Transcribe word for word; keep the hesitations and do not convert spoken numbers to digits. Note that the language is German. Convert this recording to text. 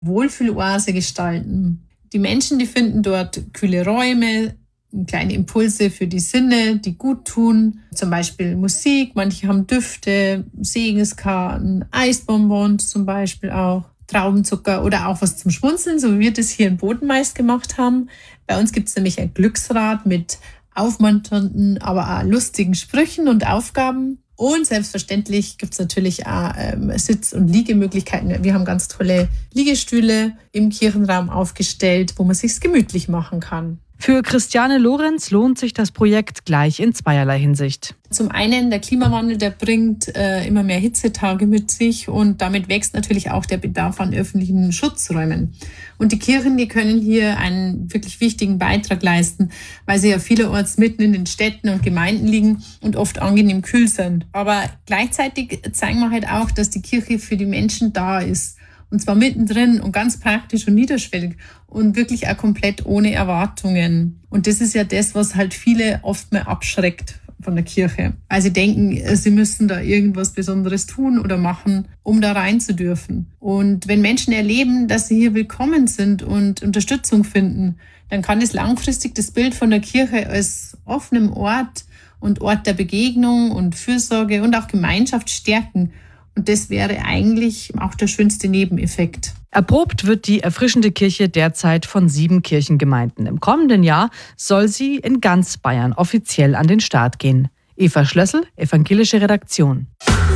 Wohlfühloase gestalten. Die Menschen, die finden dort kühle Räume, kleine Impulse für die Sinne, die gut tun. Zum Beispiel Musik, manche haben Düfte, Segenskarten, Eisbonbons zum Beispiel auch, Traubenzucker oder auch was zum Schmunzeln, so wie wir das hier in Boden meist gemacht haben. Bei uns gibt es nämlich ein Glücksrad mit aufmunternden, aber auch lustigen Sprüchen und Aufgaben. Und selbstverständlich gibt es natürlich auch ähm, Sitz- und Liegemöglichkeiten. Wir haben ganz tolle Liegestühle im Kirchenraum aufgestellt, wo man sich's gemütlich machen kann. Für Christiane Lorenz lohnt sich das Projekt gleich in zweierlei Hinsicht. Zum einen der Klimawandel, der bringt äh, immer mehr Hitzetage mit sich und damit wächst natürlich auch der Bedarf an öffentlichen Schutzräumen. Und die Kirchen, die können hier einen wirklich wichtigen Beitrag leisten, weil sie ja vielerorts mitten in den Städten und Gemeinden liegen und oft angenehm kühl sind. Aber gleichzeitig zeigen wir halt auch, dass die Kirche für die Menschen da ist. Und zwar mittendrin und ganz praktisch und niederschwellig und wirklich auch komplett ohne Erwartungen. Und das ist ja das, was halt viele oft mal abschreckt von der Kirche. Weil sie denken, sie müssen da irgendwas Besonderes tun oder machen, um da rein zu dürfen. Und wenn Menschen erleben, dass sie hier willkommen sind und Unterstützung finden, dann kann es langfristig das Bild von der Kirche als offenem Ort und Ort der Begegnung und Fürsorge und auch Gemeinschaft stärken. Und das wäre eigentlich auch der schönste Nebeneffekt. Erprobt wird die erfrischende Kirche derzeit von sieben Kirchengemeinden. Im kommenden Jahr soll sie in ganz Bayern offiziell an den Start gehen. Eva Schlössel, Evangelische Redaktion.